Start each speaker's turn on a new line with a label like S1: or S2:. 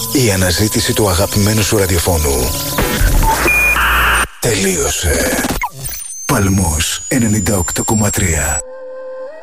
S1: Η αναζήτηση του αγαπημένου σου ραδιοφώνου τελείωσε. Παλμός 98,3.